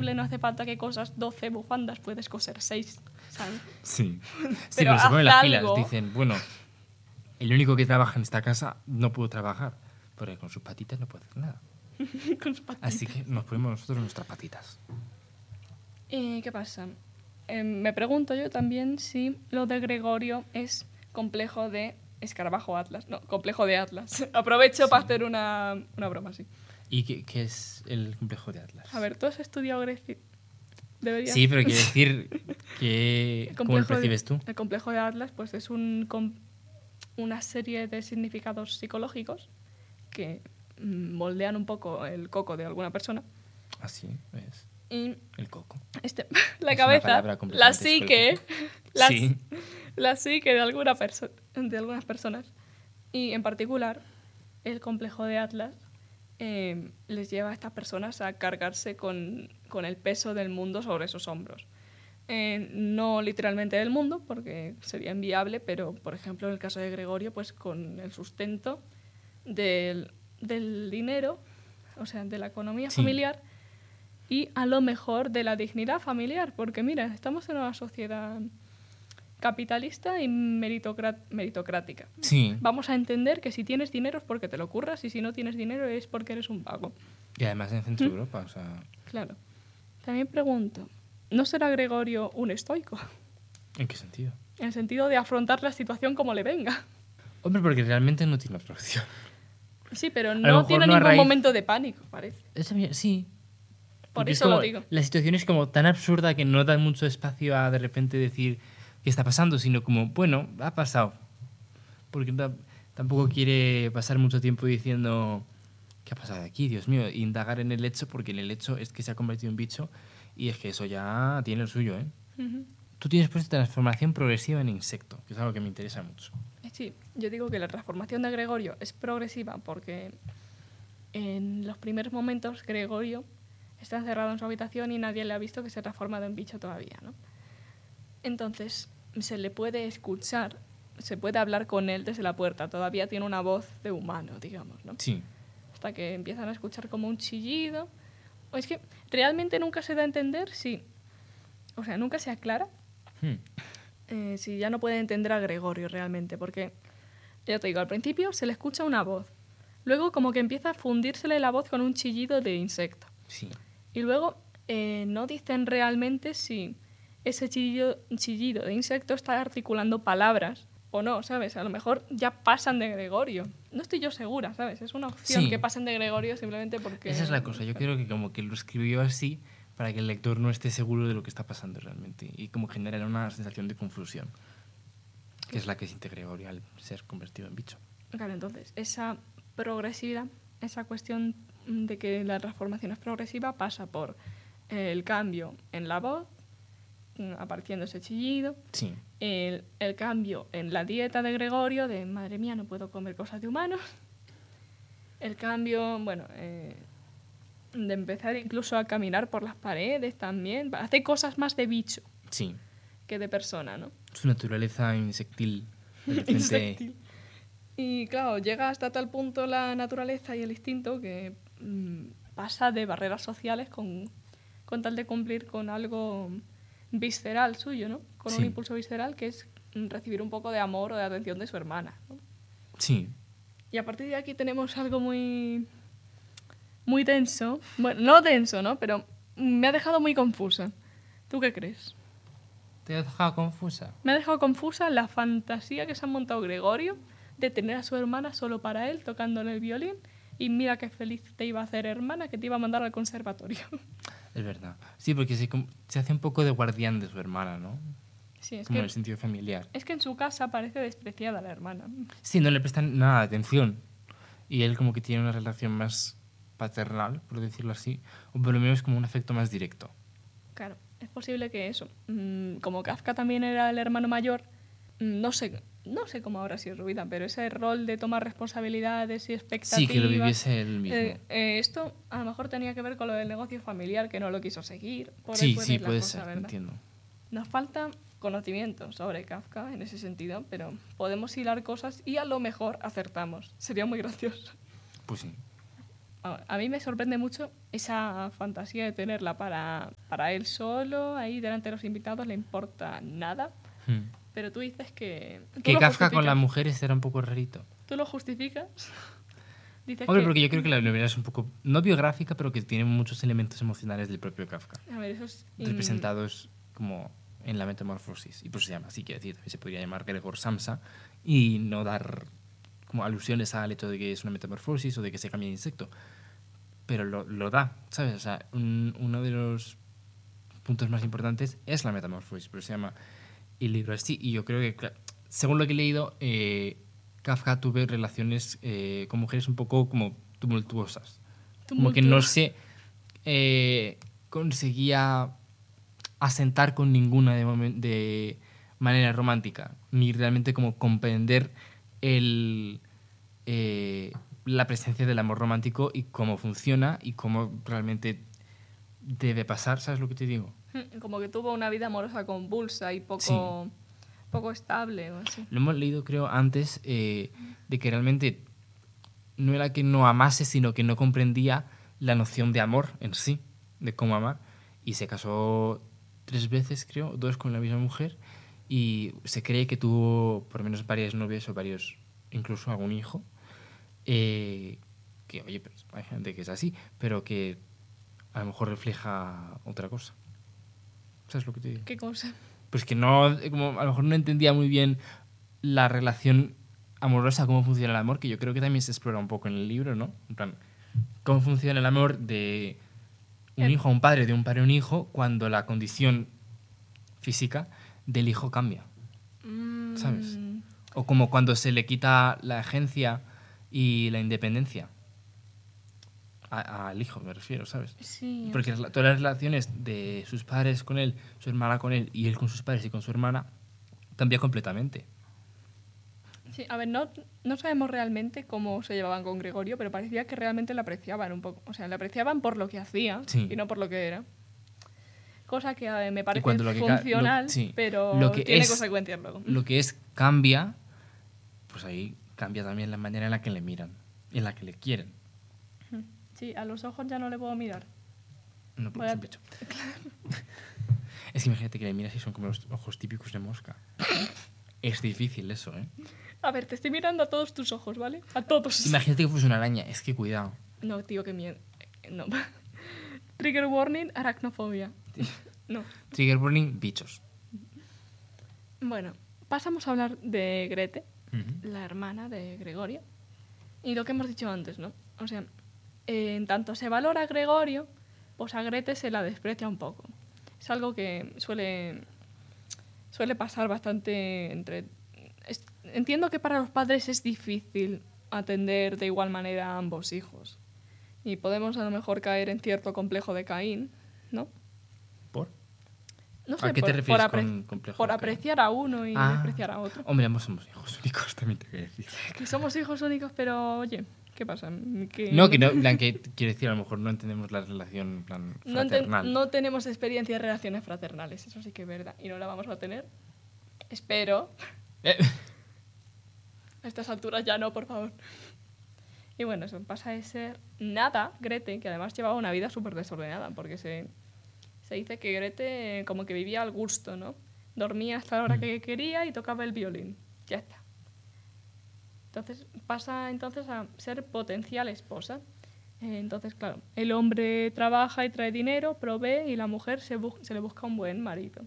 flexible, no hace falta que cosas 12 bufandas, puedes coser 6, ¿sabes? Sí. Sí, Pero pero se ponen haz las pilas. algo. Dicen, bueno, el único que trabaja en esta casa no pudo trabajar, porque con sus patitas no puede hacer nada. Con sus patitas. Así que nos ponemos nosotros nuestras patitas. ¿Y qué pasa? Me pregunto yo también si lo de Gregorio es complejo de escarabajo Atlas. No, complejo de Atlas. Aprovecho Sí. para hacer una broma así. ¿Y qué es el complejo de Atlas? A ver, ¿tú has estudiado Grecia? Deberías. Sí, pero quiere decir que... ¿Cómo lo percibes tú? El complejo de Atlas pues es una serie de significados psicológicos que moldean un poco el coco de alguna persona. Así es. Y El coco. la Es una cabeza, palabra la completamente psique, psicológica. Sí. la psique de algunas personas. Y en particular, el complejo de Atlas les lleva a estas personas a cargarse con el peso del mundo sobre sus hombros. No literalmente del mundo, porque sería inviable, pero por ejemplo en el caso de Gregorio, pues con el sustento del dinero, o sea, de la economía Sí. familiar y a lo mejor de la dignidad familiar, porque mira, estamos en una sociedad capitalista y meritocrática. Sí. Vamos a entender que si tienes dinero es porque te lo curras y si no tienes dinero es porque eres un vago. Y además en Centro Europa, o sea... Claro. También pregunto, ¿no será Gregorio un estoico? ¿En qué sentido? En el sentido de afrontar la situación como le venga. Hombre, porque realmente no tiene otra opción. Sí, pero lo no mejor tiene no a ningún raíz- momento de pánico, parece. Sí. Por Porque es eso lo como- digo. La situación es como tan absurda que no da mucho espacio a de repente decir qué está pasando, sino como, bueno, ha pasado. Porque tampoco quiere pasar mucho tiempo diciendo qué ha pasado aquí, Dios mío, indagar en el hecho, porque en el hecho es que se ha convertido en bicho y es que eso ya tiene el suyo, ¿eh? Ujú. Tú tienes pues transformación progresiva en insecto, que es algo que me interesa mucho. Sí, yo digo que la transformación de Gregorio es progresiva porque en los primeros momentos Gregorio está encerrado en su habitación y nadie le ha visto que se ha transformado en bicho todavía, ¿no? Entonces se le puede escuchar, se puede hablar con él desde la puerta, todavía tiene una voz de humano, digamos, ¿no? Sí. Hasta que empiezan a escuchar como un chillido. O es que realmente nunca se da a entender si... O sea, nunca se aclara si ya no puede entender a Gregorio realmente, porque, ya te digo, al principio se le escucha una voz, luego como que empieza a fundírsele la voz con un chillido de insecto, Sí. y luego no dicen realmente si ese chillido de insecto está articulando palabras o no, ¿sabes? A lo mejor ya pasan de Gregorio. No estoy yo segura, ¿sabes? Es una opción Sí. que pasen de Gregorio simplemente porque... Esa es la cosa. Yo creo que como que lo escribió así para que el lector no esté seguro de lo que está pasando realmente y como generar una sensación de confusión, que es la que siente Gregorio al ser convertido en bicho. Claro, entonces, esa progresividad, esa cuestión de que la transformación es progresiva pasa por el cambio en la voz, apareciendo ese chillido, Sí. el cambio en la dieta de Gregorio, de madre mía, no puedo comer cosas de humanos, el cambio, bueno, de empezar incluso a caminar por las paredes también, hace cosas más de bicho Sí. que de persona, ¿no? Su naturaleza insectil. De repente... Insectil. Y claro, llega hasta tal punto la naturaleza y el instinto que pasa de barreras sociales con tal de cumplir con algo visceral suyo, ¿no? Con un Sí. impulso visceral que es recibir un poco de amor o de atención de su hermana, ¿no? Sí. Y a partir de aquí tenemos algo muy, muy denso. Bueno, no denso, ¿no? Pero me ha dejado muy confusa. ¿Tú qué crees? ¿Te has dejado confusa? Me ha dejado confusa la fantasía que se ha montado Gregorio de tener a su hermana solo para él, tocándole el violín, y mira qué feliz te iba a hacer hermana, que te iba a mandar al conservatorio. Es verdad. Sí, porque se hace un poco de guardián de su hermana, ¿no? Sí, Como en el sentido familiar. es que en su casa parece despreciada la hermana. Sí, no le prestan nada de atención. Y él como que tiene una relación más paternal, por decirlo así, o por lo menos como un afecto más directo. Claro, es posible que eso, como Kafka también era el hermano mayor, no sé cómo habrá sido su vida, pero ese rol de tomar responsabilidades y expectativas... Sí, que lo viviese él mismo. Esto a lo mejor tenía que ver con lo del negocio familiar, que no lo quiso seguir. Por ahí Sí, puede sí, ir la puede cosa, ser, ¿verdad? entiendo. Nos falta conocimiento sobre Kafka en ese sentido, pero podemos hilar cosas y a lo mejor acertamos. Sería muy gracioso. Pues sí. a mí me sorprende mucho esa fantasía de tenerla para él solo, ahí delante de los invitados, le importa nada. Pero tú dices que... Que Kafka con las mujeres era un poco rarito. ¿Tú lo justificas? Dices Hombre, porque yo creo que la novela es un poco, no biográfica, pero que tiene muchos elementos emocionales del propio Kafka. A ver, eso es... representados como en la metamorfosis. Y por eso se llama así, quiero decir, se podría llamar Gregor Samsa y no dar como alusiones al hecho de que es una metamorfosis o de que se cambia de insecto. Pero lo da, ¿sabes? O sea, uno de los puntos más importantes es la metamorfosis, pero se llama el libro así. Y yo creo que, según lo que he leído, Kafka tuvo relaciones con mujeres un poco como tumultuosas. Como que no se conseguía asentar con ninguna de manera romántica, ni realmente como comprender la presencia del amor romántico y cómo funciona y cómo realmente debe pasar, ¿sabes lo que te digo? Como que tuvo una vida amorosa convulsa y poco... Sí. Poco estable o así. Lo hemos leído, creo, antes de que realmente no era que no amase, sino que no comprendía la noción de amor en sí, de cómo amar. Y se casó 3 veces, creo, 2 con la misma mujer. Y se cree que tuvo por lo menos varias novias o varios, incluso algún hijo. Que, oye, pues, hay gente que es así, pero que a lo mejor refleja otra cosa. ¿Sabes lo que te digo? ¿Qué cosa? Pues que no, como a lo mejor no entendía muy bien la relación amorosa, cómo funciona el amor, que yo creo que también se explora un poco en el libro, ¿no? En plan, cómo funciona el amor de un hijo a un padre, de un padre a un hijo, cuando la condición física del hijo cambia, ¿sabes? O como cuando se le quita la agencia y la independencia al hijo, me refiero, ¿sabes? Sí. Porque todas las relaciones de sus padres con él, su hermana con él y él con sus padres y con su hermana cambia completamente. Sí, a ver, no sabemos realmente cómo se llevaban con Gregorio, pero parecía que realmente le apreciaban un poco. O sea, le apreciaban por lo que hacía y no por lo que era. Cosa que me parece funcional, pero lo que tiene consecuencias luego. Lo que es cambia, pues ahí cambia también la manera en la que le miran, en la que le quieren. Sí, a los ojos ya no le puedo mirar. No, porque es un pecho. Es que imagínate que le miras y son como los ojos típicos de mosca. Es difícil eso, ¿eh? A ver, te estoy mirando a todos tus ojos, ¿vale? A todos. Imagínate que fuese una araña. Es que cuidado. No, tío, qué miedo. No. Trigger warning, aracnofobia. No. Trigger warning, bichos. Bueno, pasamos a hablar de Grete, la hermana de Gregorio. Y lo que hemos dicho antes, ¿no? O sea, en tanto se valora a Gregorio, pues a Grete se la desprecia un poco. Es algo que suele pasar bastante entre... Entiendo que para los padres es difícil atender de igual manera a ambos hijos. Y podemos a lo mejor caer en cierto complejo de Caín, ¿no? ¿Por? No sé, ¿A qué te refieres con complejo? Por apreciar a uno y despreciar a otro. Hombre, ambos somos hijos únicos, también te voy a decir. Que somos hijos únicos, pero oye, ¿qué pasa? No, plan, que quiero decir, a lo mejor no entendemos la relación plan fraternal. No tenemos experiencia de relaciones fraternales, eso sí que es verdad. Y no la vamos a tener. Espero. A estas alturas ya no, por favor. Y bueno, eso pasa de ser nada, Grete, que además llevaba una vida súper desordenada, porque se dice que Grete como que vivía al gusto, ¿no? Dormía hasta la hora que quería y tocaba el violín. Ya está. Entonces pasa entonces a ser potencial esposa. Entonces, claro, el hombre trabaja y trae dinero, provee, y la mujer se le busca un buen marido.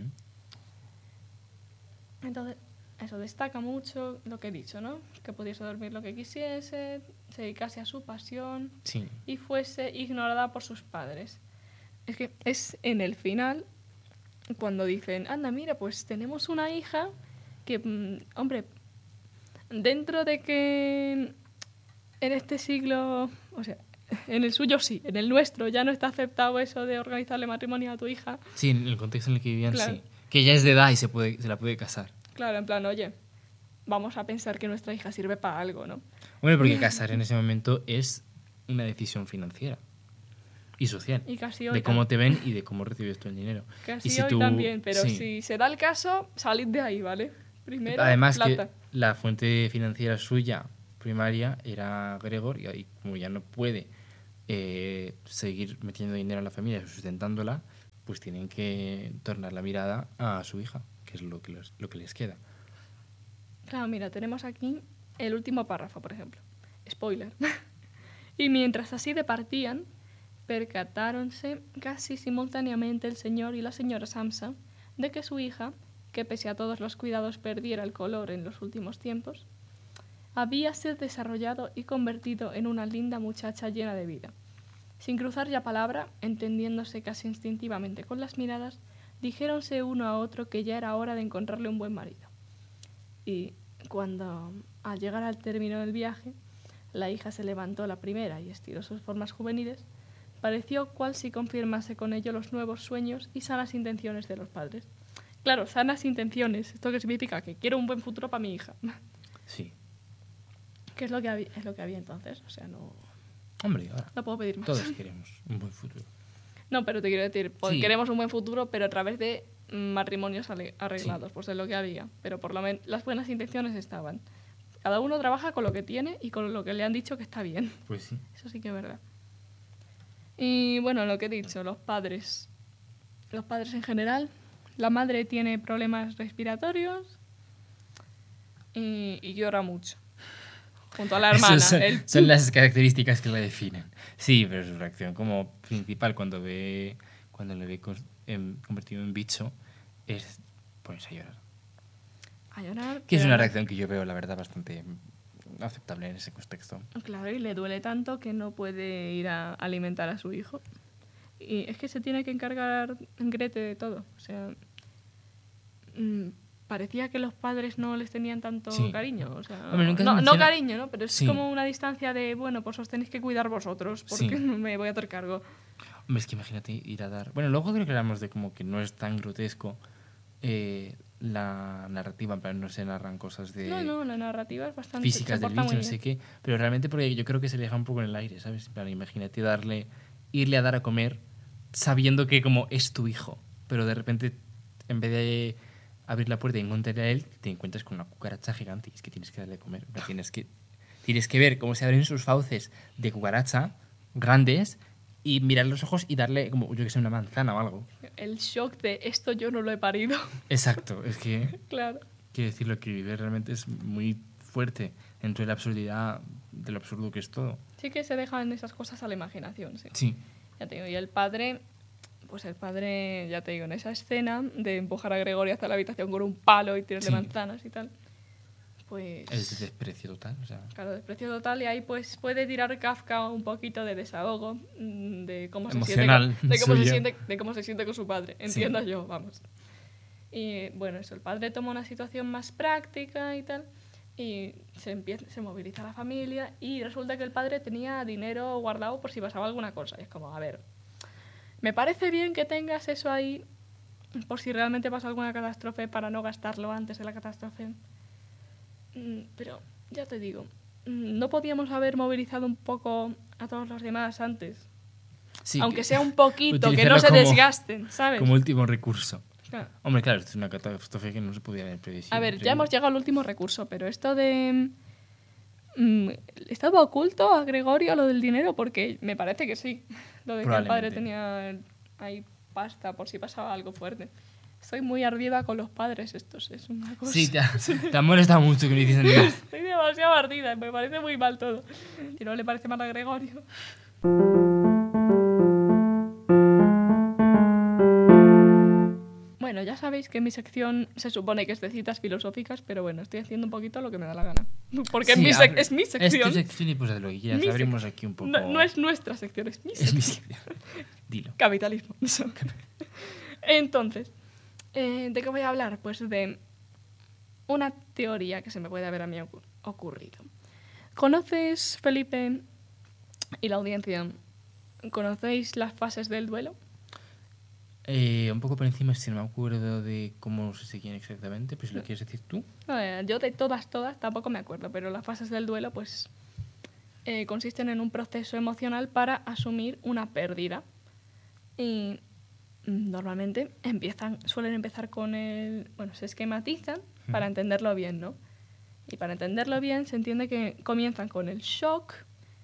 Entonces, eso destaca mucho lo que he dicho, ¿no? Que pudiese dormir lo que quisiese, se dedicase a su pasión y fuese ignorada por sus padres. Es que es en el final cuando dicen, anda, mira, pues tenemos una hija que, hombre, dentro de que en este siglo, o sea, en el suyo sí, en el nuestro ya no está aceptado eso de organizarle matrimonio a tu hija. Sí, en el contexto en el que vivían, claro. Sí. Que ya es de edad y se la puede casar. Claro, en plan, oye, vamos a pensar que nuestra hija sirve para algo, ¿no? Bueno, porque casar en ese momento es una decisión financiera y social. Y casi hoy de cómo te ven y de cómo recibes tú el dinero. Casi y si hoy también, pero si se da el caso, salid de ahí, ¿vale? Primero, además plata. Que la fuente financiera suya primaria era Gregor y como ya no puede seguir metiendo dinero a la familia, sustentándola, pues tienen que tornar la mirada a su hija, que es lo que les queda. Claro, mira, tenemos aquí el último párrafo, por ejemplo. Spoiler. Y mientras así departían, percatáronse casi simultáneamente el señor y la señora Samsa de que su hija, que pese a todos los cuidados perdiera el color en los últimos tiempos, habíase desarrollado y convertido en una linda muchacha llena de vida. Sin cruzar ya palabra, entendiéndose casi instintivamente con las miradas, dijéronse uno a otro que ya era hora de encontrarle un buen marido. Y cuando, al llegar al término del viaje, la hija se levantó la primera y estiró sus formas juveniles, pareció cual si confirmase con ello los nuevos sueños y sanas intenciones de los padres. Claro, sanas intenciones. ¿Esto qué significa? Que quiero un buen futuro para mi hija. Sí. ¿Qué es lo que había entonces? O sea, no... Hombre, ahora No puedo pedir más. todos queremos un buen futuro. No, pero te quiero decir, pues Sí. queremos un buen futuro, pero a través de matrimonios arreglados, Sí. pues es lo que había. Pero por lo menos las buenas intenciones estaban. Cada uno trabaja con lo que tiene y con lo que le han dicho que está bien. Pues sí. Eso sí que es verdad. Y bueno, lo que he dicho, los padres. Los padres en general. La madre tiene problemas respiratorios y llora mucho. Junto a la hermana. Esas son las características que la definen. Sí, pero su reacción como principal cuando le ve convertido en bicho es ponerse a llorar. A llorar. Que es una pero- reacción que yo veo, la verdad, bastante aceptable en ese contexto. Claro, y le duele tanto que no puede ir a alimentar a su hijo. Y es que se tiene que encargar Grete de todo. O sea, parecía que los padres no les tenían tanto Sí. cariño. O sea, Hombre, nunca se no menciona- cariño, ¿no? Pero es Sí. como una distancia de, bueno, pues os tenéis que cuidar vosotros porque Sí. no me voy a hacer cargo. Hombre, es que imagínate ir a dar... Bueno, luego creo que hablamos de como que no es tan grotesco la narrativa, en plan no se narran cosas de... No, la narrativa es bastante... físicas se del porta bicho, muy no sé bien. qué, pero realmente porque yo creo que se le deja un poco en el aire, ¿sabes? En plan, imagínate irle a dar a comer sabiendo que como es tu hijo, pero de repente en vez de abrir la puerta y encontrarle a él, te encuentras con una cucaracha gigante y es que tienes que darle a comer. En plan, tienes que ver cómo se abren sus fauces de cucaracha grandes y mirar los ojos y darle como, yo que sé, una manzana o algo. El shock de esto yo no lo he parido. Exacto, es que... Claro. Quiero decir, lo que vive realmente es muy fuerte dentro de la absurdidad, de lo absurdo que es todo. Sí que se dejan esas cosas a la imaginación, sí. Sí. Ya te digo, y el padre, pues el padre, ya te digo, en esa escena de empujar a Gregorio hacia la habitación con un palo y tirarle Sí. manzanas y tal, pues... Es de desprecio total. O sea, Claro, desprecio total, y ahí pues puede tirar Kafka un poquito de desahogo, de cómo se Emocional siente, de cómo se suyo. siente, de cómo se siente con su padre, entiendo yo, vamos. Y bueno, eso, el padre toma una situación más práctica y tal, y se moviliza la familia, y resulta que el padre tenía dinero guardado por si pasaba alguna cosa. Y es como, a ver, me parece bien que tengas eso ahí por si realmente pasa alguna catástrofe para no gastarlo antes de la catástrofe. Pero ya te digo, no podíamos haber movilizado un poco a todos los demás antes. sí, Aunque sea un poquito, que utilizarlo no se como- desgasten, ¿sabes? como último recurso. Claro. Hombre, claro, esto es una catástrofe que no se podía haber predicho. A ver, ya hemos llegado al último recurso, pero esto de... ¿estaba oculto a Gregorio lo del dinero? Porque me parece que sí. Lo de que el padre Probablemente. tenía ahí pasta por si pasaba algo fuerte. Estoy muy ardida con los padres estos, es una cosa... Sí, te ha molestado mucho que me dicen nada. Estoy demasiado ardida, me parece muy mal todo. Si no le parece mal a Gregorio. Bueno, ya sabéis que mi sección se supone que es de citas filosóficas, pero bueno, estoy haciendo un poquito lo que me da la gana. Porque Sí, es mi sección. Es tu sección y pues haz lo que quieras. Mi sec- Abrimos aquí un poco... No es nuestra sección, es mi Es mi sección. sección. Dilo. Capitalismo. Entonces, ¿de qué voy a hablar? Pues de una teoría que se me puede haber a mí ocurrido. ¿Conoces, Felipe, y la audiencia, conocéis las fases del duelo? Un poco por encima, si no me acuerdo de cómo se seguían exactamente, pues si lo quieres decir tú. Yo de todas tampoco me acuerdo, pero las fases del duelo pues consisten en un proceso emocional para asumir una pérdida. Y normalmente suelen empezar con se esquematizan para entenderlo bien, ¿no? Y para entenderlo bien se entiende que comienzan con el shock,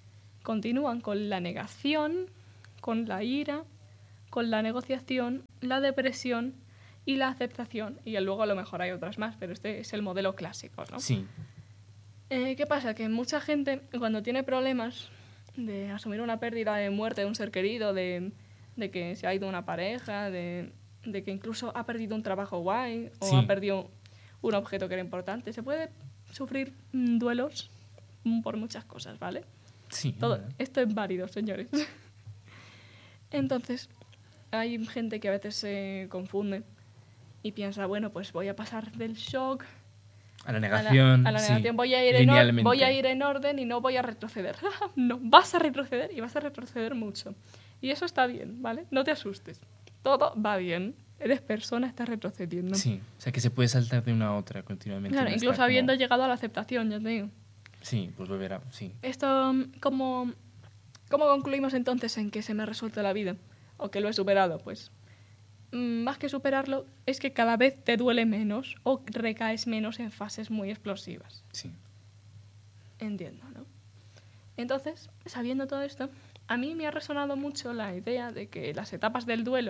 continúan con la negación, con la ira, con la negociación, la depresión y la aceptación. Y luego a lo mejor hay otras más, pero este es el modelo clásico, ¿no? Sí. ¿Qué pasa? Que mucha gente, cuando tiene problemas de asumir una pérdida de muerte de un ser querido, de que se ha ido una pareja, de que incluso ha perdido un trabajo guay o Sí. ha perdido un objeto que era importante, se puede sufrir duelos por muchas cosas, ¿vale? Sí. Todo esto es válido, señores. Entonces, hay gente que a veces se confunde y piensa, bueno, pues voy a pasar del shock A la negación. a la sí, negación, voy a ir en orden y no voy a retroceder. No, vas a retroceder y vas a retroceder mucho. Y eso está bien, ¿vale? No te asustes. Todo va bien. Eres persona, estás retrocediendo. Sí, o sea que se puede saltar de una a otra continuamente. Claro, no incluso está como- habiendo llegado a la aceptación, ya te digo. Sí, pues volverá, sí. Esto, ¿cómo concluimos entonces en que se me ha resuelto la vida? O que lo he superado, pues. Más que superarlo, es que cada vez te duele menos o recaes menos en fases muy explosivas. Sí. Entiendo, ¿no? Entonces, sabiendo todo esto, a mí me ha resonado mucho la idea de que las etapas del duelo,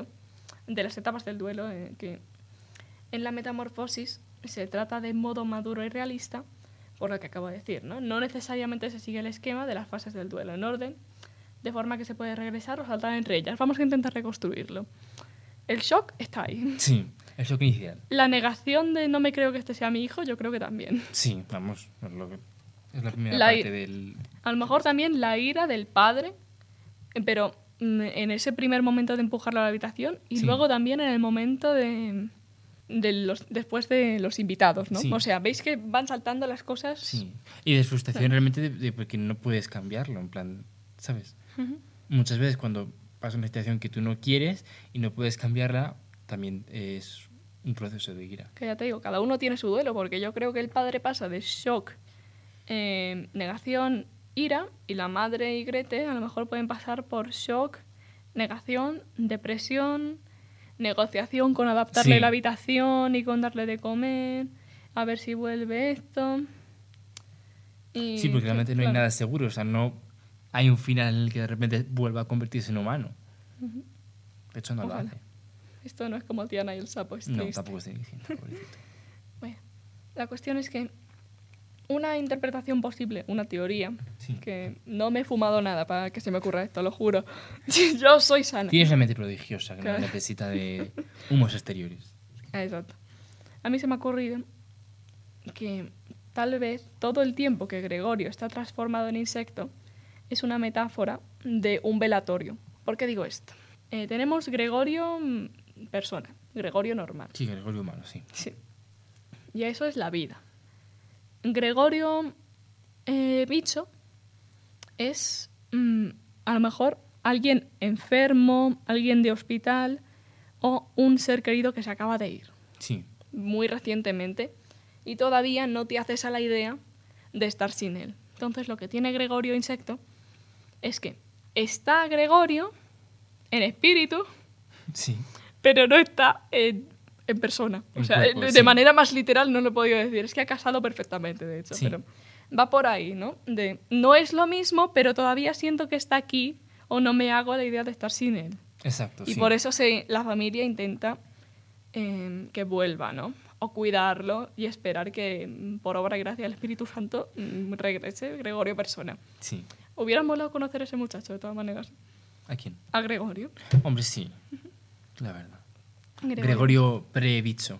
que en la metamorfosis se trata de modo maduro y realista, por lo que acabo de decir, ¿no? No necesariamente se sigue el esquema de las fases del duelo en orden, de forma que se puede regresar o saltar entre ellas. Vamos a intentar reconstruirlo. El shock está ahí. Sí, el shock inicial. La negación de no me creo que este sea mi hijo, yo creo que también. Sí, vamos, es la primera La parte i- del... A lo mejor también la ira del padre, pero en ese primer momento de empujarlo a la habitación y Sí. luego también en el momento después de los invitados, ¿no? Sí. O sea, veis que van saltando las cosas. Sí. Y de frustración realmente de porque no puedes cambiarlo, en plan, ¿sabes? Ujú. Muchas veces cuando pasa una situación que tú no quieres y no puedes cambiarla, también es un proceso de ira. Que ya te digo, cada uno tiene su duelo, porque yo creo que el padre pasa de shock, negación, ira, y la madre y Grete a lo mejor pueden pasar por shock, negación, depresión, negociación con adaptarle Sí. la habitación y con darle de comer, a ver si vuelve esto. Y, Sí, porque realmente no hay claro. nada seguro, o sea, no hay un final en el que de repente vuelva a convertirse en humano. Ujú. De hecho, no Ojalá. lo hace. Esto no es como Tiana y el sapo, es No, triste. tampoco estoy diciendo, pobrecito. Bueno, la cuestión es que una interpretación posible, una teoría, Sí. que no me he fumado nada para que se me ocurra esto, lo juro. Yo soy sana. Tienes una mente prodigiosa que Claro. no necesita de humos exteriores. Exacto. A mí se me ha ocurrido que tal vez todo el tiempo que Gregorio está transformado en insecto es una metáfora de un velatorio. ¿Por qué digo esto? Tenemos Gregorio persona, Gregorio normal. Sí, Gregorio humano, sí. Sí. Y eso es la vida. Gregorio bicho es a lo mejor alguien enfermo, alguien de hospital o un ser querido que se acaba de ir Sí, muy recientemente y todavía no te haces a la idea de estar sin él. Entonces lo que tiene Gregorio insecto es que está Gregorio en espíritu, sí. pero no está en persona. O En sea, cuerpo, de sí. manera más literal no lo he podido decir. Es que ha casado perfectamente, de hecho. Sí. Pero va por ahí, ¿no? No es lo mismo, pero todavía siento que está aquí o no me hago la idea de estar sin él. Exacto, Y sí. por eso la familia intenta que vuelva, ¿no? O cuidarlo y esperar que, por obra y gracia del Espíritu Santo, regrese Gregorio persona. Sí. Hubiera molado conocer a ese muchacho, de todas maneras. ¿A quién? A Gregorio. Hombre, sí. La verdad. Gregorio pre-bicho.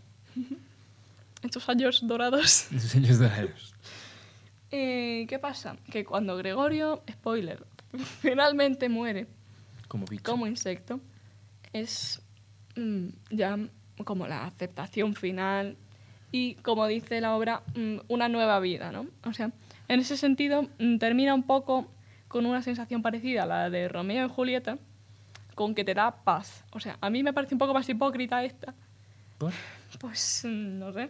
En sus años dorados. En sus años dorados. ¿Qué pasa? Que cuando Gregorio, spoiler, finalmente muere Como bicho. como insecto, es ya como la aceptación final y, como dice la obra, una nueva vida, ¿no? O sea, en ese sentido, termina un poco con una sensación parecida a la de Romeo y Julieta, con que te da paz. O sea, a mí me parece un poco más hipócrita esta. ¿Por? Pues no sé.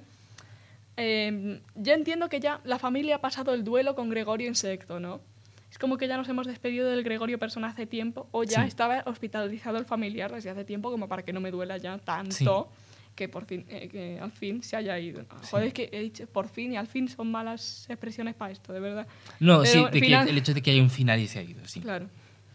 Ya entiendo que ya la familia ha pasado el duelo con Gregorio insecto, ¿no? Es como que ya nos hemos despedido del Gregorio persona hace tiempo, o ya Sí. estaba hospitalizado el familiar desde hace tiempo, como para que no me duela ya tanto. Sí. que por fin, que al fin se haya ido. Joder, es que he dicho por fin y al fin son malas expresiones para esto, de verdad. No, Pero sí, al final- el hecho de que haya un final y se ha ido, sí. Claro.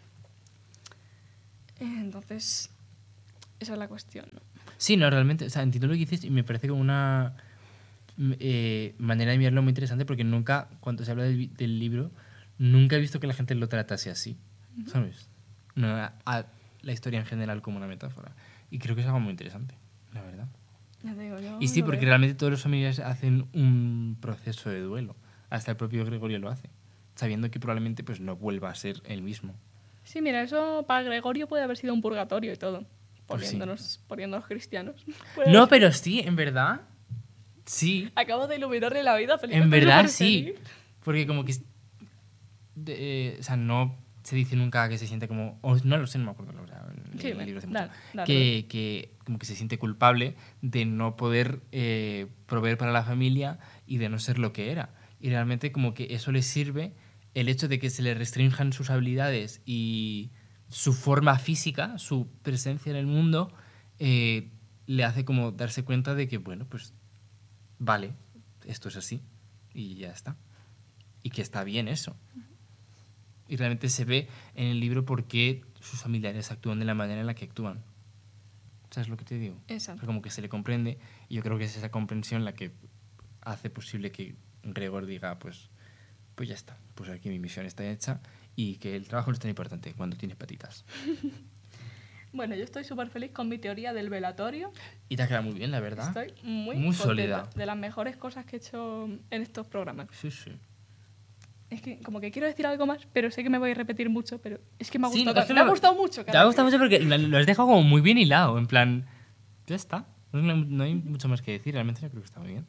Entonces, esa es la cuestión, ¿no? Sí, no, realmente, o sea, entiendo lo que dices y me parece como una manera de mirarlo muy interesante porque nunca, cuando se habla del libro, nunca he visto que la gente lo tratase así, ¿sabes? No, la historia en general como una metáfora. Y creo que es algo muy interesante, la verdad. Ya te digo, yo Y sí, lo porque veo. realmente todos los familiares hacen un proceso de duelo. Hasta el propio Gregorio lo hace, sabiendo que probablemente pues, no vuelva a ser el mismo. Sí, mira, eso para Gregorio puede haber sido un purgatorio y todo. Pues sí. Poniéndonos cristianos. Puede No, haber- pero sí, en verdad. Sí, Acabo de iluminarle la vida, Felipe. en estoy verdad súper sí. feliz. Porque como que... o sea, no se dice nunca que se siente como... o no lo sé, no me acuerdo. O sea, en Sí, el libro hace mucho. dale. Que como que se siente culpable de no poder proveer para la familia y de no ser lo que era. Y realmente como que eso le sirve el hecho de que se le restrinjan sus habilidades y su forma física, su presencia en el mundo, le hace como darse cuenta de que, bueno, pues vale, esto es así y ya está. Y que está bien eso. Y realmente se ve en el libro por qué sus familiares actúan de la manera en la que actúan. ¿Sabes lo que te digo? Exacto. O sea, como que se le comprende y yo creo que es esa comprensión la que hace posible que Gregor diga, pues ya está, pues aquí mi misión está hecha y que el trabajo no es tan importante cuando tienes patitas. Bueno, yo estoy súper feliz con mi teoría del velatorio. Y te ha quedado muy bien, la verdad. Estoy muy contenta. sólida. De las mejores cosas que he hecho en estos programas. Sí, sí. Es que como que quiero decir algo más, pero sé que me voy a repetir mucho, pero es que me ha Sí, gustado, es que me ha gustado mucho. Te ha gustado mucho porque lo has dejado como muy bien hilado, en plan, ya está. No hay mucho más que decir, realmente yo creo que está muy bien.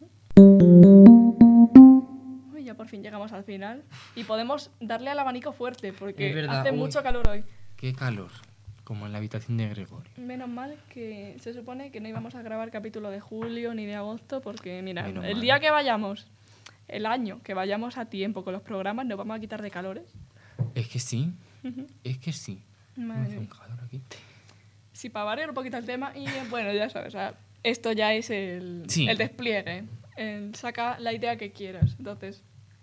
Uy, ya por fin llegamos al final y podemos darle al abanico fuerte porque Es verdad, hace uy. mucho calor hoy. Qué calor, como en la habitación de Gregorio. Menos mal que se supone que no íbamos a grabar capítulo de julio ni de agosto porque, mira, Menos el mal. día que vayamos, el año que vayamos a tiempo con los programas, nos vamos a quitar de calores. Es que sí, es que sí. Madre Me hace un mía. calor aquí. Sí, para variar un poquito el tema y bueno, ya sabes, o sea, esto ya es Sí. el despliegue. Saca la idea que quieras. Entonces,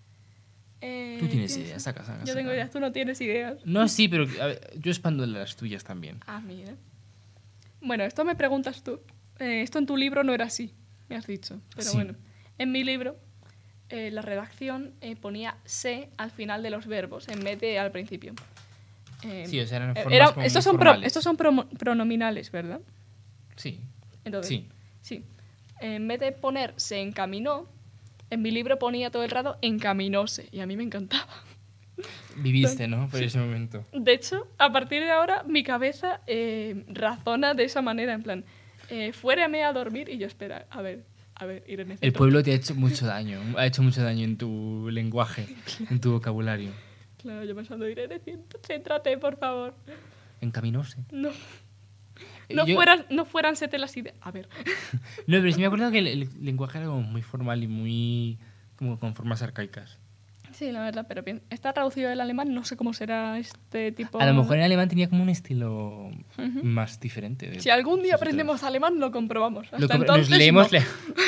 Tú tienes ¿qué ideas, es? saca. Yo tengo ideas, tú no tienes ideas. No, sí, pero a ver, yo expando las tuyas también. Ah, mira. Bueno, esto me preguntas tú. Esto en tu libro no era así, me has dicho. Pero Sí. bueno, en mi libro la redacción ponía se al final de los verbos en vez de al principio. Sí, o sea, eran formas como estos muy son, formales. estos son pronominales, ¿verdad? Sí. Entonces, Sí. sí. En vez de poner se encaminó, en mi libro ponía todo el rato encaminóse y a mí me encantaba. Viviste, ¿no? Por ese momento. De hecho, a partir de ahora mi cabeza razona de esa manera, en plan, fuérame a dormir y yo espera, a ver, Irene. El pueblo te ha hecho mucho daño, ha hecho mucho daño en tu lenguaje, en tu vocabulario. Claro, yo pensando, Irene, céntrate, por favor. Encaminóse. No, Yo- no fueran sete las ideas. A ver. No, pero sí me acuerdo que el lenguaje era como muy formal y muy... como con formas arcaicas. Sí, la verdad, pero bien. Está traducido del alemán, no sé cómo será este tipo. A lo mejor en alemán tenía como un estilo Ujú. más diferente. Si algún día sus aprendemos alemán, lo comprobamos. Hasta Nos entonces, leemos... no.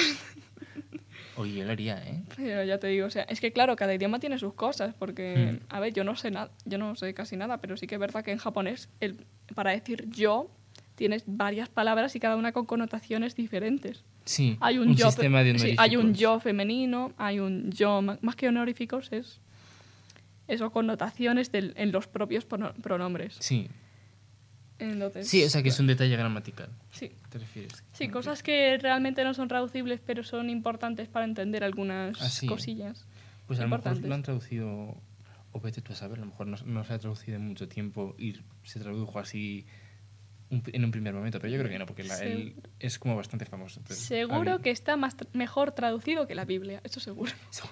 Oye, yo lo haría, ¿eh? Pero ya te digo, o sea, es que claro, cada idioma tiene sus cosas, porque, Mm. a ver, yo no sé nada, yo no sé casi nada, pero sí que es verdad que en japonés, para decir yo, tienes varias palabras y cada una con connotaciones diferentes. Sí, Hay un yo, sistema de sí, honoríficos. hay un yo femenino, hay un yo, más que honoríficos, es eso, connotaciones en los propios pronombres. Sí. Entonces, Sí, o sea que es un detalle gramatical. Sí, ¿Te refieres? sí, cosas que realmente no son traducibles, pero son importantes para entender algunas Así. cosillas. Pues a lo mejor importantes. lo han traducido, o vete tú a saber, a lo mejor no se ha traducido en mucho tiempo y se tradujo así en un primer momento, pero yo creo que no, porque él es como bastante famoso. Entonces, Seguro que está mejor traducido que la Biblia, eso seguro.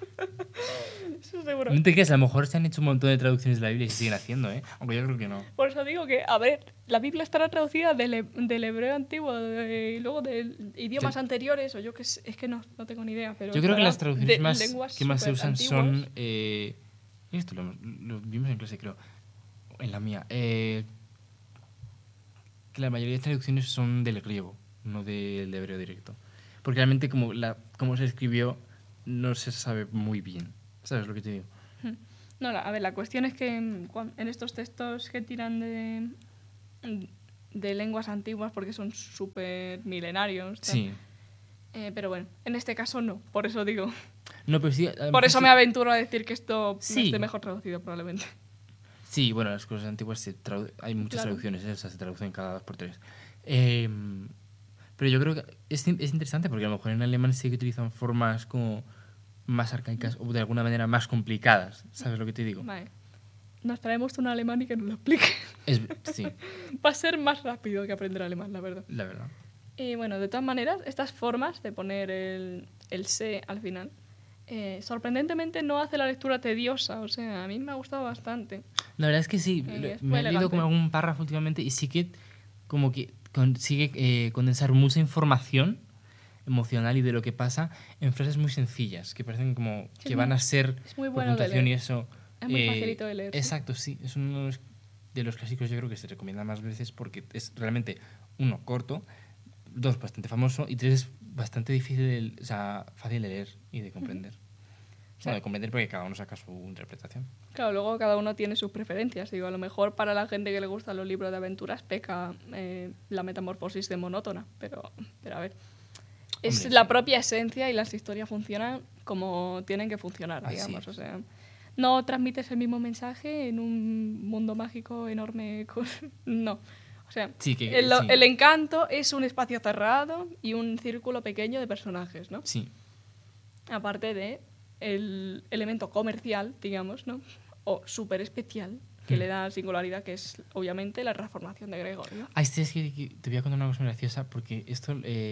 Eso seguro. No te creas, a lo mejor se han hecho un montón de traducciones de la Biblia y se siguen haciendo, ¿eh? Aunque yo creo que no. Por eso digo que, a ver, la Biblia estará traducida del hebreo antiguo y luego de idiomas anteriores, o yo que sé, es que no tengo ni idea. Pero Yo creo que estará las traducciones de lenguas que más se usan superantiguas. son... esto lo vimos en clase, creo. En la mía. Que la mayoría de traducciones son del griego. no del hebreo directo. Porque realmente como se escribió no se sabe muy bien. ¿Sabes lo que te digo? No, a ver, la cuestión es que en estos textos que tiran de lenguas antiguas, porque son súper milenarios, tal, Sí. pero bueno, en este caso no, por eso digo. No, pero sí, a lo Por mejor eso sí. me aventuro a decir que esto Sí. esté mejor traducido, probablemente. Sí, bueno, las cosas antiguas hay muchas Claro. traducciones, o sea, se traducen cada 2 por 3. Pero yo creo que es interesante porque a lo mejor en alemán sí que utilizan formas como más arcaicas o de alguna manera más complicadas. ¿Sabes lo que te digo? Vale. Nos traemos un alemán y que nos lo explique. Sí, Va a ser más rápido que aprender alemán, la verdad. la verdad. Y bueno, de todas maneras, estas formas de poner el se al final, sorprendentemente no hace la lectura tediosa. O sea, a mí me ha gustado bastante. La verdad es que sí, Es me muy he leído como elegante. algún párrafo últimamente y sí que como que consigue condensar mucha información emocional y de lo que pasa en frases muy sencillas, que parecen como Sí, que van a ser es muy por bueno de puntuación leer. y eso. Es muy facilito de leer. Sí. Exacto, sí, es uno de los clásicos yo creo que se recomienda más veces porque es realmente, uno, corto, dos, bastante famoso y tres, bastante difícil, o sea, fácil de leer y de comprender. Bueno, de comprender porque cada uno saca su interpretación. Claro, luego cada uno tiene sus preferencias. Digo, a lo mejor para la gente que le gustan los libros de aventuras peca la metamorfosis de monótona, pero a ver. Es Hombre, la sí. propia esencia y las historias funcionan como tienen que funcionar, Así digamos. es. O sea, no transmites el mismo mensaje en un mundo mágico enorme. No. O sea, Sí, sí. el encanto es un espacio cerrado y un círculo pequeño de personajes, ¿no? Sí. Aparte de el elemento comercial, digamos, ¿no? O súper especial, que le da singularidad, que es obviamente la transformación de Gregorio. Ah, es que te voy a contar una cosa muy graciosa porque esto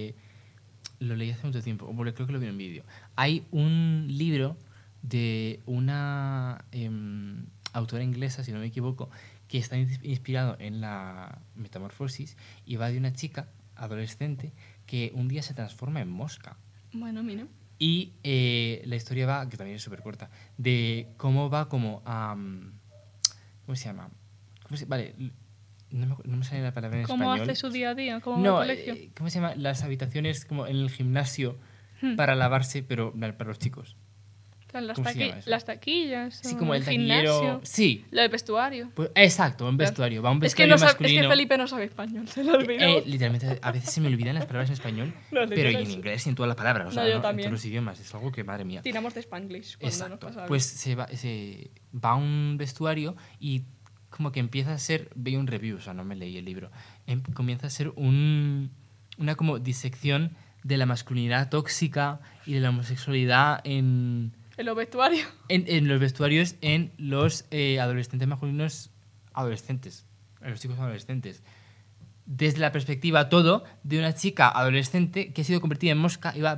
lo leí hace mucho tiempo, o porque creo que lo vi en un vídeo. Hay un libro de una autora inglesa, si no me equivoco, que está inspirado en la metamorfosis y va de una chica adolescente que un día se transforma en mosca. Bueno, mira. Y la historia va, que también es súper corta, de cómo va como a... ¿Cómo se llama? Vale, no me sale la palabra en ¿Cómo español. hace su día a día? ¿Cómo va al No, colegio? ¿cómo se llama? Las habitaciones como en el gimnasio para lavarse, pero para los chicos. ¿Cómo se llama eso? Las taquillas, Sí, o como el taquillero. gimnasio, Sí, lo del vestuario. pues, exacto, un Claro. vestuario. Va a un Es que, vestuario es que masculino. Felipe no sabe español, se lo olvidó. Literalmente, a veces se me olvidan las palabras en español, Los pero y en literales. inglés y en todas las palabras, o No, sea, yo en también. todos los idiomas. Es algo que, madre mía. Tiramos de Spanglish cuando nos Exacto. pasa algo. Pues se va a un vestuario y como que empieza a ser, veía un review, o sea, no me leí el libro, comienza a ser una como disección de la masculinidad tóxica y de la homosexualidad en los vestuarios. En los vestuarios en los adolescentes masculinos adolescentes, en los chicos adolescentes. Desde la perspectiva todo de una chica adolescente que ha sido convertida en mosca y va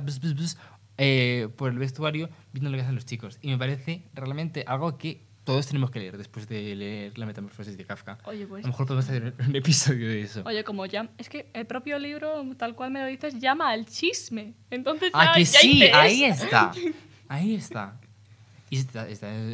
por el vestuario viendo lo que hacen los chicos. Y me parece realmente algo que todos tenemos que leer después de leer La Metamorfosis de Kafka. Oye, pues. A lo mejor podemos hacer un episodio de eso. Oye, como ya. Es que el propio libro, tal cual me lo dices, llama al chisme. Entonces ya. Ah, que ya sí, interesa. ahí está. Ahí está. Y está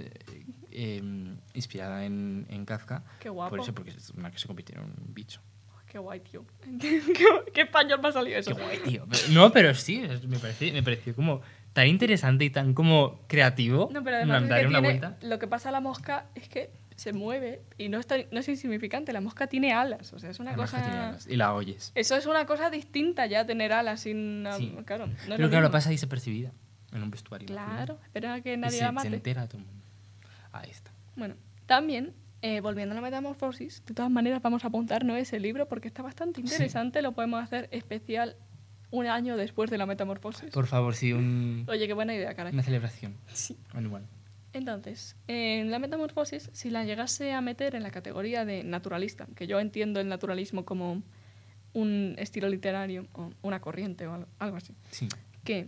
inspirada en Kafka. Qué guapo. Por eso, porque es una que se convirtió en un bicho. Qué guay, tío. ¿Qué español me ha salido eso? Qué guay, tío. No, pero sí, me pareció como tan interesante y tan como creativo. No, pero además es darle que una tiene, vuelta. lo que pasa a la mosca es que se mueve y no es insignificante. La mosca tiene alas, o sea, es una La cosa... mosca tiene alas y la oyes. Eso es una cosa distinta ya, tener alas sin... Sí. Claro, no es Pero lo claro, mismo. pasa desapercibida en un vestuario. Claro, espera a que Y nadie se la mate. entera todo el mundo. Ahí está. Bueno, también, volviendo a la metamorfosis, de todas maneras vamos a apuntar no ese libro porque está bastante interesante, lo podemos hacer especial un año después de la metamorfosis. Por favor, sí, Oye, qué buena idea, caray. una celebración. Sí. Anual. Entonces, en la metamorfosis, si la llegase a meter en la categoría de naturalista, que yo entiendo el naturalismo como un estilo literario o una corriente o algo así, Sí. que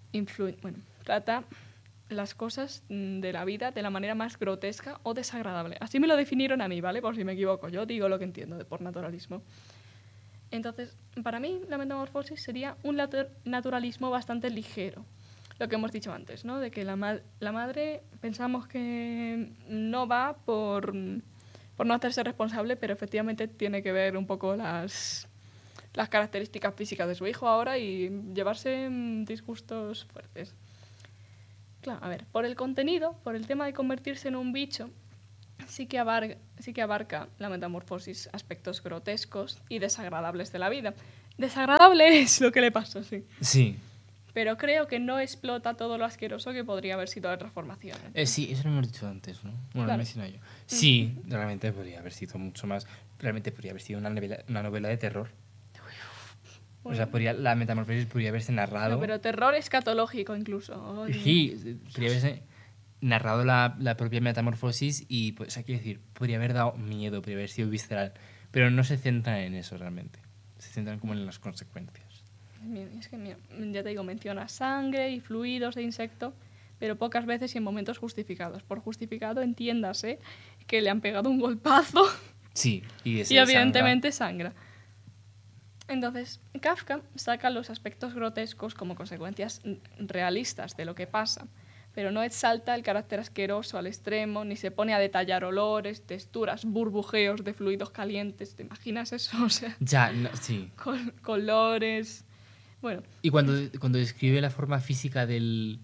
trata las cosas de la vida de la manera más grotesca o desagradable. Así me lo definieron a mí, ¿vale? Por si me equivoco. Yo digo lo que entiendo por naturalismo. Entonces, para mí, la metamorfosis sería un naturalismo bastante ligero. Lo que hemos dicho antes, ¿no? De que la madre pensamos que no va por no hacerse responsable, pero efectivamente tiene que ver un poco las las características físicas de su hijo ahora y llevarse disgustos fuertes. Claro, a ver, por el contenido, por el tema de convertirse en un bicho, sí que abarca la metamorfosis aspectos grotescos y desagradables de la vida. Desagradable es lo que le pasa, sí. Sí. Pero creo que no explota todo lo asqueroso que podría haber sido la transformación. Sí, eso lo hemos dicho antes, ¿no? Bueno, Claro. lo he mencionado yo. Sí, realmente podría haber sido mucho más. Realmente podría haber sido una novela de terror. O sea, la metamorfosis podría haberse narrado. No, pero terror escatológico incluso. Ay. Sí, podría haberse narrado la propia metamorfosis y, pues, hay que decir, podría haber dado miedo, podría haber sido visceral. Pero no se centra en eso realmente. Se centran como en las consecuencias. Es que, mira, ya te digo, menciona sangre y fluidos de insecto, pero pocas veces y en momentos justificados. Por justificado, entiéndase que le han pegado un golpazo Sí, y evidentemente sangra. Entonces, Kafka saca los aspectos grotescos como consecuencias realistas de lo que pasa, pero no exalta el carácter asqueroso al extremo, ni se pone a detallar olores, texturas, burbujeos de fluidos calientes. ¿Te imaginas eso? O sea, Ya, no, sí. colores. Bueno. Y cuando describe la forma física la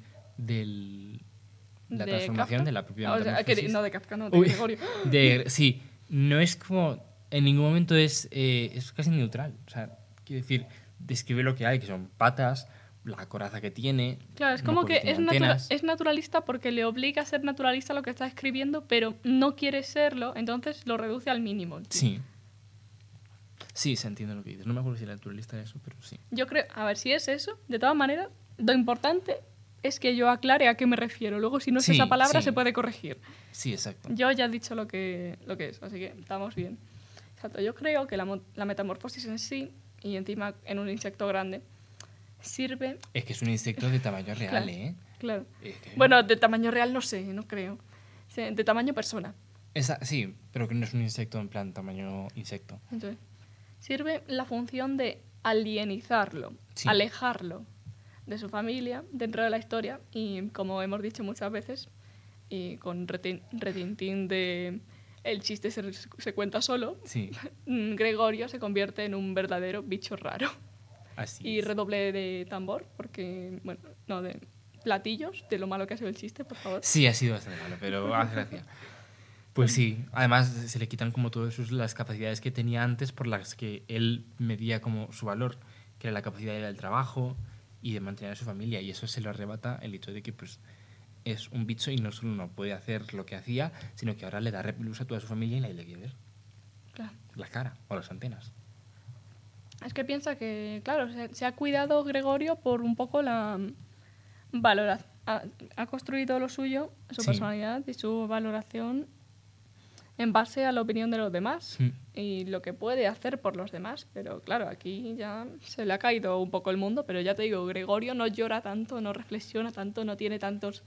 transformación Kafka, de la propia o sea, metamorfosis. no de Kafka, no, de Gregorio. Sí, no es como. En ningún momento es casi neutral. O sea, quiero decir, describe lo que hay, que son patas, la coraza que tiene. Claro, es una como cola que tiene es naturalista porque le obliga a ser naturalista lo que está escribiendo, pero no quiere serlo, entonces lo reduce al mínimo. Sí. Sí, se entiende lo que dices. No me acuerdo si era naturalista eso, pero sí. Yo creo, a ver, si es eso, de todas maneras, lo importante es que yo aclare a qué me refiero. Luego, si no es esa palabra, se puede corregir. Sí, exacto. Yo ya he dicho lo que es, así que estamos bien. Exacto, yo creo que la metamorfosis en sí, y encima en un insecto grande, sirve... Es que es un insecto de tamaño real, Claro, ¿eh? Claro. Es que... Bueno, de tamaño real no sé, no creo. Sí, de tamaño persona. Sí, pero que no es un insecto en plan tamaño insecto. Entonces, sirve la función de alienizarlo, Sí. alejarlo de su familia dentro de la historia y, como hemos dicho muchas veces, y con retintín de el chiste se cuenta solo, Sí. Gregorio se convierte en un verdadero bicho raro. Así Y es. redoble de tambor, porque, bueno, no, de platillos, de lo malo que ha sido el chiste, por favor. Sí, ha sido bastante malo, pero hace gracia. Pues sí, además se le quitan como todas las capacidades que tenía antes por las que él medía como su valor, que era la capacidad de ir al trabajo y de mantener a su familia, y eso se lo arrebata el hecho de que pues es un bicho y no solo no puede hacer lo que hacía, sino que ahora le da repelús a toda su familia y la quiere ver. Claro. La cara o las antenas. Es que piensa que, claro, se ha cuidado Gregorio por un poco la valoración. Ha construido lo suyo, su Sí. personalidad y su valoración en base a la opinión de los demás y lo que puede hacer por los demás. Pero claro, aquí ya se le ha caído un poco el mundo, pero ya te digo, Gregorio no llora tanto, no reflexiona tanto, no tiene tantos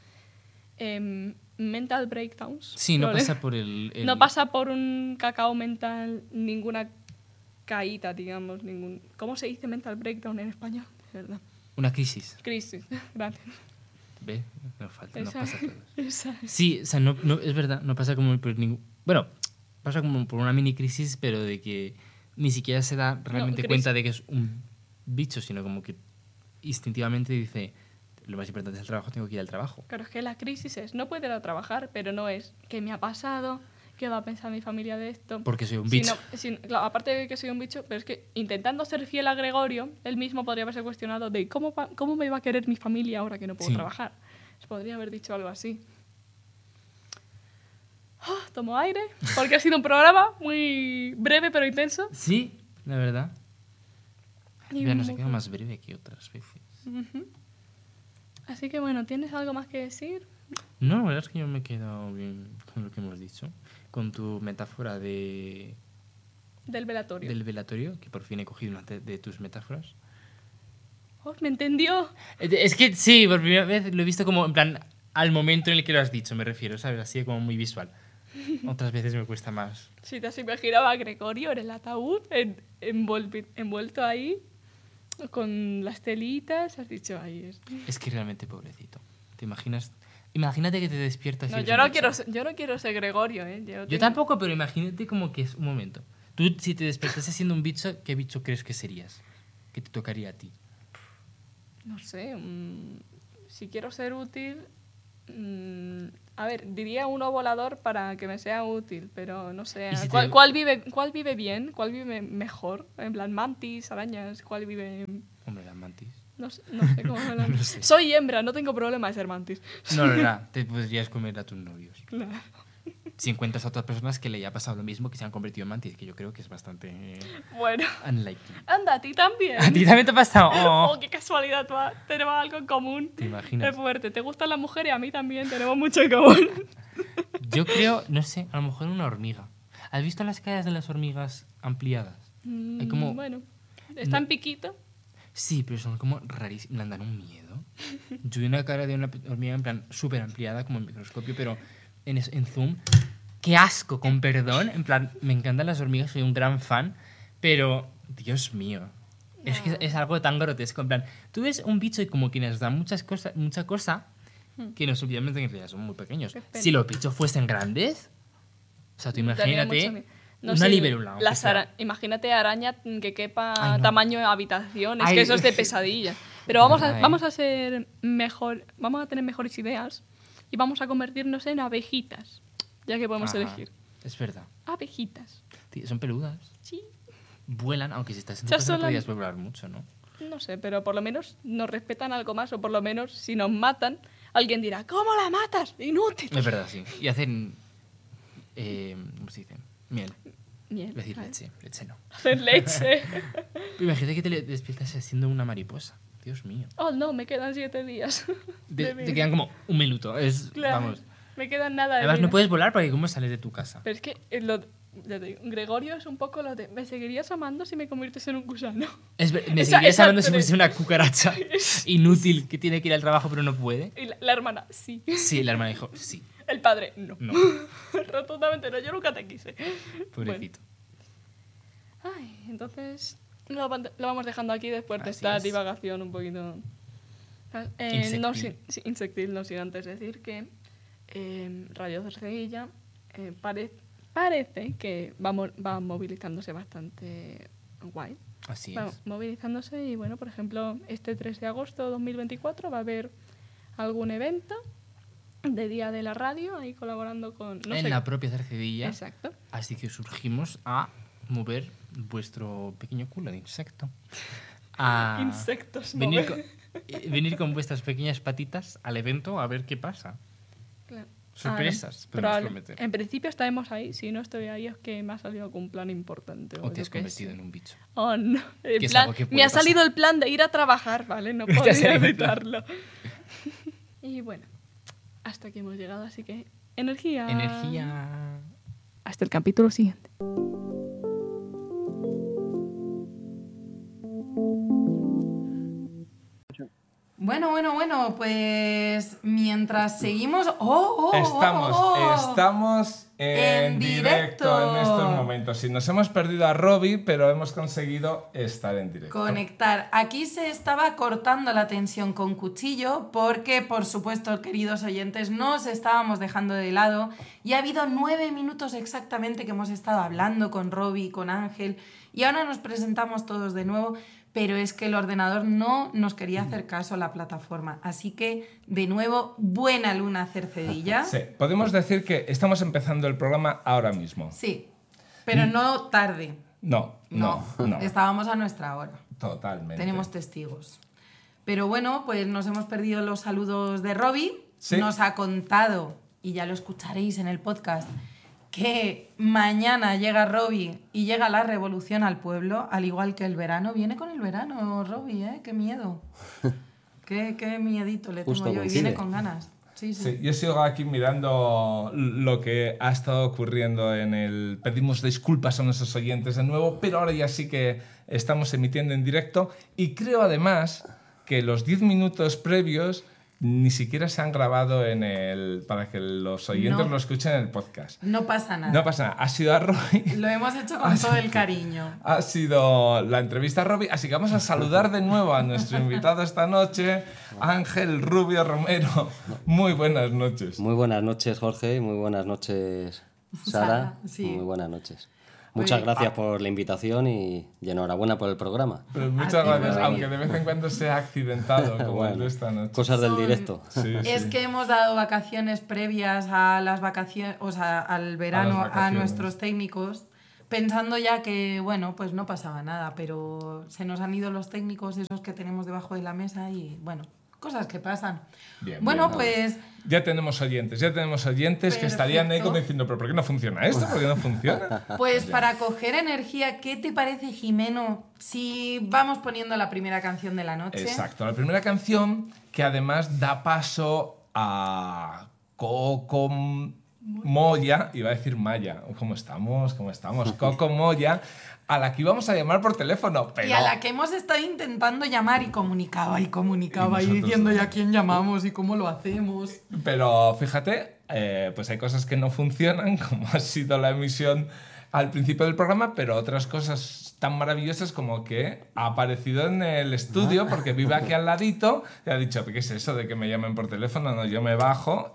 mental breakdowns. Sí, no pasa por No pasa por un cacao mental, ninguna caída, digamos, ¿Cómo se dice mental breakdown en español? De verdad. Una crisis. Crisis, gracias. ¿Ve? No falta, no Esa- pasa todo. esa es. Sí, o sea, no, es verdad, no pasa como por ningún... Bueno, pasa como por una mini crisis, pero de que ni siquiera se da realmente cuenta de que es un bicho, sino como que instintivamente dice, lo más importante es el trabajo, tengo que ir al trabajo. Claro, es que la crisis es, no puedo ir a trabajar, pero no es ¿qué me ha pasado? ¿Qué va a pensar mi familia de esto? Porque soy un bicho. Claro, aparte de que soy un bicho, pero es que intentando ser fiel a Gregorio, él mismo podría haberse cuestionado de ¿cómo me va a querer mi familia ahora que no puedo Sí. trabajar? Se podría haber dicho algo así. Tomo aire, porque ha sido un programa muy breve pero intenso. Sí, la verdad. Y Ya no se muy- queda más breve que otras veces. Ujú. Así que bueno, ¿tienes algo más que decir? No, la verdad es que yo me he quedado bien con lo que hemos dicho. Con tu metáfora Del velatorio. del velatorio, que por fin he cogido una de tus metáforas. Oh, ¿me entendió? Es que sí, por primera vez lo he visto como en plan al momento en el que lo has dicho, me refiero, ¿sabes? Así como muy visual. Otras veces me cuesta más. Si te has imaginado a Gregorio en el ataúd, envuelto ahí, con las telitas, has dicho, ahí es. Es que realmente pobrecito. ¿Te imaginas? Imagínate que te despiertas y No, eres yo un no bicho. quiero ser Gregorio, ¿eh? Yo tampoco, pero imagínate como que es un momento. Tú, si te despertases siendo un bicho, ¿qué bicho crees que serías? ¿Qué te tocaría a ti? No sé, si quiero ser útil, a ver, diría uno volador para que me sea útil, pero no sé. ¿Y si ¿Cuál, te- cuál vive bien? ¿Cuál vive mejor? En plan, mantis, arañas, ¿cuál vive...? Hombre, las mantis. No sé cómo me No lo sé. Soy hembra, no tengo problema de ser mantis. No, te podrías comer a tus novios. Claro. Si encuentras a otras personas que le haya pasado lo mismo, que se han convertido en mantis, que yo creo que es bastante Bueno, unlikely. anda, a ti también. ¿A ti también te ha pasado? Oh. Oh, qué casualidad, tenemos algo en común. ¿Te imaginas? Es fuerte. ¿Te gustan las mujeres? A mí también, tenemos mucho en común. Yo creo, no sé, a lo mejor una hormiga. ¿Has visto las caras de las hormigas ampliadas? Hay como... Bueno, está en piquito. Sí, pero son como rarísimas. Me dan un miedo. Yo vi una cara de una hormiga en plan súper ampliada, como en microscopio, pero en zoom. ¡Qué asco, con perdón! En plan, me encantan las hormigas, soy un gran fan, pero, Dios mío. Es que es algo tan grotesco. En plan, tú ves un bicho y como que nos da mucha cosa que nos olvidamos de que en realidad son muy pequeños. Qué pena. Si los bichos fuesen grandes, o sea, tú Daría mucho imagínate miedo. No una sé, libélula. aunque sea. Imagínate araña que quepa Ay, no. tamaño de habitación. Es Ay. que eso es de pesadilla. Pero vamos Ay. vamos a ser mejor, vamos a tener mejores ideas y vamos a convertirnos en abejitas, ya que podemos Ajá, elegir. Es verdad. Abejitas. Tío, son peludas. Sí. Vuelan, aunque si estás en tu Ya casa no sola- podías volar mucho, ¿no? No sé, pero por lo menos nos respetan algo más, o por lo menos si nos matan, alguien dirá, ¿cómo la matas? Inútil. Es verdad, sí. Y hacen... ¿cómo se dice? Miel. Miel, Iba a decir ¿vale? leche. Leche no. Hacer leche. Pero imagínate que te despiertas siendo una mariposa. Dios mío. Oh, no, me quedan 7 días. de Te vida. quedan como un minuto. Claro, Vamos. me quedan nada de Además, vida. no puedes volar porque ¿cómo sales de tu casa? Pero es que ya te digo, Gregorio es un poco lo de, ¿me seguirías amando si me conviertes en un gusano? Me Esa- seguirías esa hablando si tres. fuese una cucaracha inútil que tiene que ir al trabajo pero no puede. Y la hermana, sí. Sí, la hermana dijo, sí. El padre, no. No, Rotundamente no, yo nunca te quise. pobrecito. Bueno. Ay, entonces lo vamos dejando aquí después de Así esta es. divagación un poquito... Insectil. no, insectil, no sin antes decir que Radio Cercedilla parece que va movilizándose bastante guay. Así Va es. movilizándose y bueno, por ejemplo, este 3 de agosto de 2024 va a haber algún evento de Día de la Radio ahí colaborando con... No En sé, la propia Cercedilla. exacto. Así que os urgimos a mover vuestro pequeño culo de insecto. A Insectos, venir mover. venir con vuestras pequeñas patitas al evento a ver qué pasa. Claro. Sorpresas, podemos Probable. prometer. En principio estaremos ahí. Si no estoy ahí es que me ha salido algún plan importante. O te yo has qué convertido sé. en un bicho. Oh, no. El Que es plan- algo que puede me ha pasar. salido el plan de ir a trabajar, ¿vale? No Te ha podía salido el plan. evitarlo. Y bueno, hasta aquí hemos llegado, así que energía. Energía. Hasta el capítulo siguiente. Bueno, pues mientras seguimos... Estamos en En directo directo. en estos momentos. Sí, nos hemos perdido a Robbie, pero hemos conseguido estar en directo. Conectar. Aquí se estaba cortando la tensión con cuchillo porque, por supuesto, queridos oyentes, nos estábamos dejando de lado y ha habido 9 minutos exactamente que hemos estado hablando con Robbie y con Ángel y ahora nos presentamos todos de nuevo, pero es que el ordenador no nos quería hacer caso a la plataforma. Así que, de nuevo, buena luna Cercedilla. Sí, podemos decir que estamos empezando el programa ahora mismo. Sí, pero no tarde. No. Estábamos a nuestra hora. Totalmente. Tenemos testigos. Pero bueno, pues nos hemos perdido los saludos de Robbie. Sí. Nos ha contado, y ya lo escucharéis en el podcast, que mañana llega Robbie y llega la revolución al pueblo, al igual que el verano. Viene con el verano, Robbie, ¿eh? ¡Qué miedo! ¡Qué miedito le tengo Justo yo! Y coincide. viene con ganas. Sí. Sí, yo sigo aquí mirando lo que ha estado ocurriendo en el... Pedimos disculpas a nuestros oyentes de nuevo, pero ahora ya sí que estamos emitiendo en directo y creo además que los 10 minutos previos ni siquiera se han grabado para que los oyentes No. lo escuchen en el podcast. No pasa nada. No pasa nada, ha sido a Robbie, Lo hemos hecho con todo el cariño. ha sido la entrevista a Robbie, así que vamos a saludar de nuevo a nuestro invitado esta noche, Ángel Rubio Romero. Muy buenas noches. Muy buenas noches, Jorge, y muy buenas noches, Sara, Sara. sí. Muy buenas noches. Muchas gracias por la invitación y enhorabuena por el programa. Pues muchas gracias, aunque de vez en cuando sea accidentado, como el de esta noche. Cosas del directo. Sí, Es sí. que hemos dado vacaciones previas a las vacaciones, o sea, al verano a nuestros técnicos, pensando ya que, bueno, pues no pasaba nada, pero se nos han ido los técnicos, esos que tenemos debajo de la mesa y, bueno, cosas que pasan. Bien, bueno, bien, pues... Ya tenemos oyentes que estarían ahí como diciendo, ¿pero por qué no funciona esto? ¿Por qué no funciona? Pues para coger energía, ¿qué te parece, Jimeno, si vamos poniendo la primera canción de la noche? Exacto, la primera canción que además da paso a Coco Moya, iba a decir Maya, ¿cómo estamos? Coco Moya, a la que íbamos a llamar por teléfono, pero... Y a la que hemos estado intentando llamar y comunicaba Y nosotros diciendo no. ya quién llamamos y cómo lo hacemos. Pero fíjate, pues hay cosas que no funcionan, como ha sido la emisión al principio del programa, pero otras cosas tan maravillosas como que ha aparecido en el estudio porque vive aquí al ladito y ha dicho, ¿qué es eso de que me llamen por teléfono? No, yo me bajo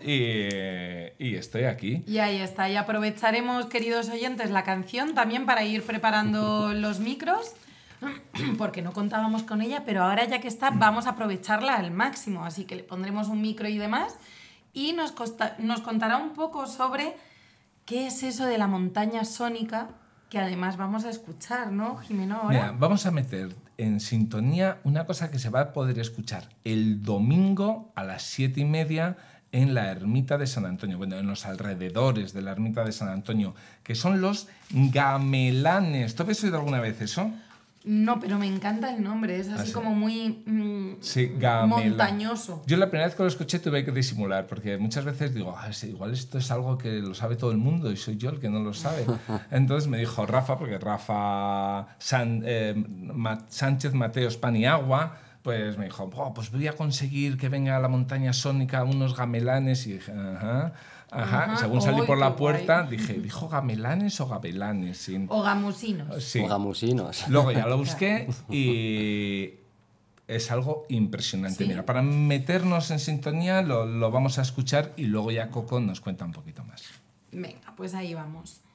y estoy aquí. Y ahí está, y aprovecharemos, queridos oyentes, la canción también para ir preparando los micros, porque no contábamos con ella, pero ahora ya que está, vamos a aprovecharla al máximo, así que le pondremos un micro y demás, y nos contará un poco sobre qué es eso de la montaña sónica, que además vamos a escuchar, ¿no, Jimeno? Ahora. Mira, vamos a meter en sintonía una cosa que se va a poder escuchar el domingo a las 7:30 en la ermita de San Antonio, bueno, en los alrededores de la ermita de San Antonio, que son los gamelanes. ¿Tú habías oído alguna vez eso? No, pero me encanta el nombre, es así sí. como muy Sí, gamelán. montañoso. Yo la primera vez que lo escuché tuve que disimular, porque muchas veces digo, sí, igual esto es algo que lo sabe todo el mundo y soy yo el que no lo sabe. Entonces me dijo Rafa, porque Rafa Sánchez Mateos Paniagua, pues me dijo, pues voy a conseguir que venga a la montaña sónica unos gamelanes. Y dije, ajá. Según salí por la puerta, dije, ¿dijo gamelanes o gabelanes? O gamusinos. Sí. O gamusinos. Luego ya lo busqué y es algo impresionante. ¿Sí? Mira, para meternos en sintonía lo vamos a escuchar y luego ya Coco nos cuenta un poquito más. Venga, pues ahí vamos.